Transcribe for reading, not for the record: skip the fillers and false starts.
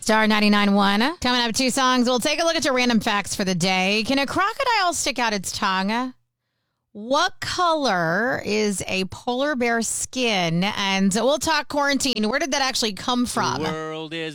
Star 99.1. Coming up, 2 songs. We'll take a look at your random facts for the day. Can a crocodile stick out its tongue? What color is a polar bear skin? And we'll talk quarantine. Where did that actually come from? The world is